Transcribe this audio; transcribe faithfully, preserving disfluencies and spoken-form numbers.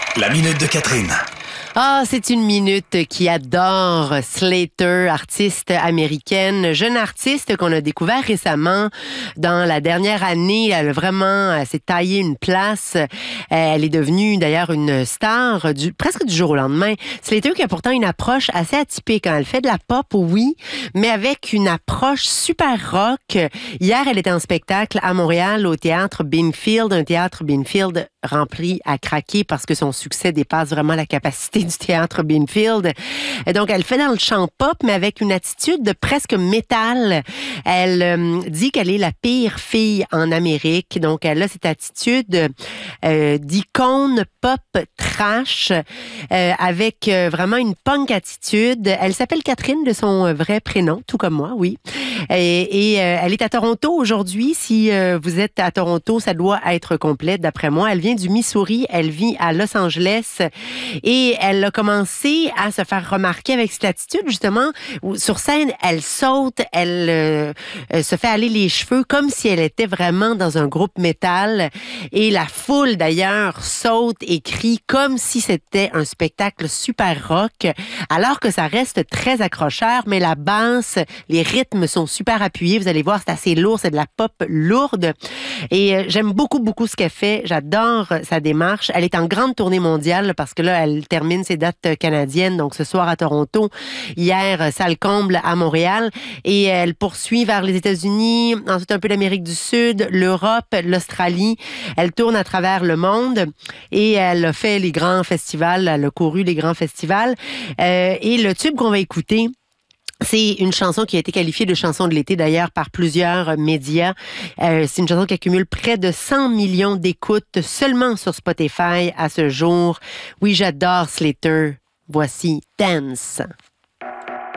La minute de Catherine. Ah, c'est une minute qui adore Slater, artiste américaine, jeune artiste qu'on a découvert récemment dans la dernière année. Elle a vraiment elle s'est taillée une place. Elle est devenue d'ailleurs une star du, presque du jour au lendemain. Slater qui a pourtant une approche assez atypique. Elle fait de la pop, oui, mais avec une approche super rock. Hier, elle était en spectacle à Montréal au théâtre Binfield, un théâtre Binfield rempli à craquer parce que son succès dépasse vraiment la capacité du théâtre Binfield. Et donc, elle fait dans le chant pop, mais avec une attitude de presque métal. Elle euh, dit qu'elle est la pire fille en Amérique. Donc, elle a cette attitude euh, d'icône pop trash euh, avec euh, vraiment une punk attitude. Elle s'appelle Catherine de son vrai prénom, tout comme moi, oui. Et, et euh, elle est à Toronto aujourd'hui. Si euh, vous êtes à Toronto, ça doit être complet, d'après moi. Elle vient du Missouri. Elle vit à Los Angeles et elle a commencé à se faire remarquer avec cette attitude, justement, où sur scène, elle saute, elle euh, euh, se fait aller les cheveux comme si elle était vraiment dans un groupe métal. Et la foule, d'ailleurs, saute et crie comme si c'était un spectacle super rock, alors que ça reste très accrocheur, mais la basse, les rythmes sont super appuyés. Vous allez voir, c'est assez lourd, c'est de la pop lourde. Et euh, j'aime beaucoup, beaucoup ce qu'elle fait. J'adore sa démarche. Elle est en grande tournée mondiale parce que là, elle termine ses dates canadiennes. Donc, ce soir à Toronto, hier, salle comble à Montréal. Et elle poursuit vers les États-Unis, ensuite un peu l'Amérique du Sud, l'Europe, l'Australie. Elle tourne à travers le monde et elle a fait les grands festivals. Elle a couru les grands festivals. Euh, et le tube qu'on va écouter, c'est une chanson qui a été qualifiée de chanson de l'été, d'ailleurs, par plusieurs médias. Euh, c'est une chanson qui accumule près de cent millions d'écoutes seulement sur Spotify à ce jour. Oui, j'adore Slater. Voici Dance.